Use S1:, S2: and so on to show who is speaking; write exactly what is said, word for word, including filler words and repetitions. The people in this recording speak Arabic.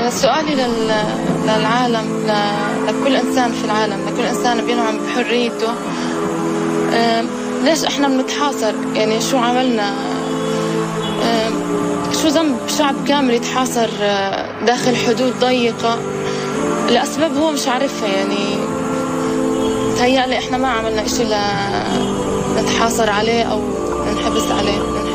S1: سؤالي لل... للعالم، ل... لكل إنسان في العالم، لكل إنسان بينعم بحريته، أه... ليش إحنا بنتحاصر؟ يعني شو عملنا؟ أه... شو ذنب شعب كامل يتحاصر داخل حدود ضيقة لأسباب هو مش عارفها؟ يعني تهيألي إحنا ما عملنا إشي لنتحاصر عليه أو ننحبس عليه.